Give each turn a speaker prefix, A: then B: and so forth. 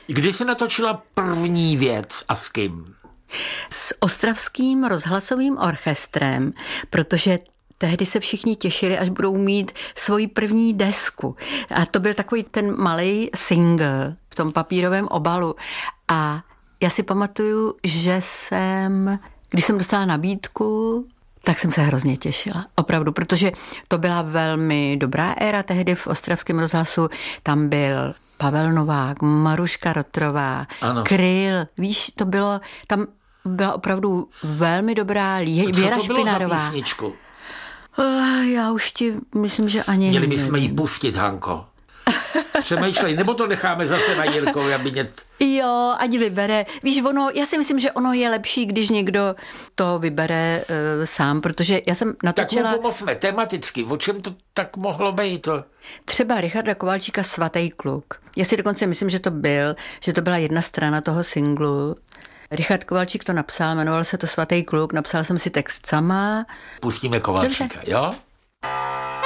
A: Kdy jsi natočila první věc a s kým?
B: S Ostravským rozhlasovým orchestrem, protože tehdy se všichni těšili, až budou mít svoji první desku. A to byl takový ten malej single v tom papírovém obalu. A já si pamatuju, že když jsem dostala nabídku, tak jsem se hrozně těšila. Opravdu, protože to byla velmi dobrá éra tehdy v Ostravském rozhlasu. Tam byl Pavel Novák, Maruška Rotrová, ano. Kryl. Víš, tam byla opravdu velmi dobrá Věra Špinarová.
A: Co to bylo za písničku?
B: Já už ti myslím, že ani
A: Měli bychom ji pustit, Hanko. Přemýšlej, nebo to necháme zase na Jirkovi, aby
B: Jo, ať vybere. Víš, já si myslím, že ono je lepší, když někdo to vybere sám, protože já jsem natočila...
A: Tak mu pomozme tematicky, o čem to tak mohlo být?
B: Třeba Richarda Kovalčíka Svatý kluk. Já si dokonce myslím, že to byla jedna strana toho singlu. Richard Kovalčík to napsal, jmenoval se to Svatý kluk, napsal jsem si text sama.
A: Pustíme Kovalčíka, jo?